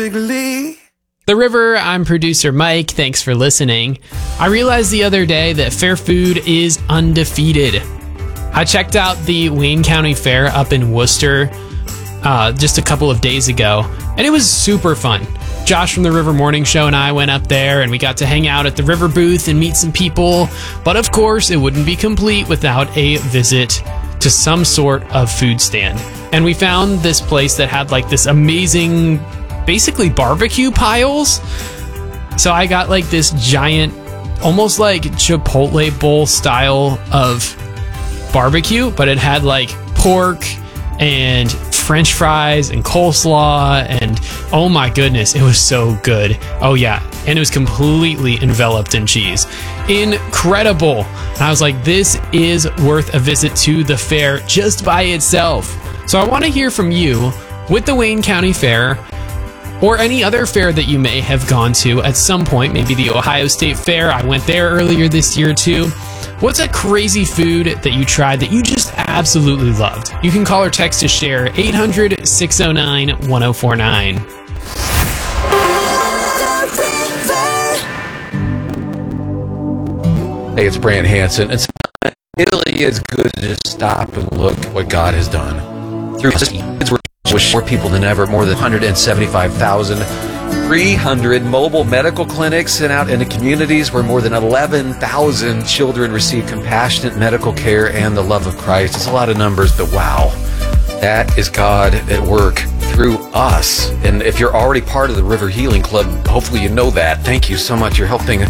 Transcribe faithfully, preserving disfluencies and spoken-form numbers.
Wiggly. The River, I'm producer Mike. Thanks for listening. I realized the other day that Fair Food is undefeated. I checked out the Wayne County Fair up in Worcester uh, just a couple of days ago, and it was super fun. Josh from the River Morning Show and I went up there, and we got to hang out at the River booth and meet some people. But of course, it wouldn't be complete without a visit to some sort of food stand. And we found this place that had like this amazing, basically barbecue piles. So I got like this giant, almost like Chipotle bowl style of barbecue, but it had like pork and French fries and coleslaw, and oh my goodness, it was so good. Oh yeah, and it was completely enveloped in cheese. Incredible. And I was like, this is worth a visit to the fair just by itself. So I want to hear from you with the Wayne County Fair, or any other fair that you may have gone to at some point, maybe the Ohio State Fair. I went there earlier this year too. What's a crazy food that you tried that you just absolutely loved? You can call or text to share eight hundred, six oh nine, one oh four nine. Hey, it's Brant Hansen. It's, it really is good to just stop and look at what God has done. Through this, we're with more people than ever, more than one hundred seventy-five thousand. three hundred mobile medical clinics sent out into communities where more than eleven thousand children receive compassionate medical care and the love of Christ. It's a lot of numbers, but wow, that is God at work through us. And if you're already part of the River Healing Club, hopefully you know that. Thank you so much. You're helping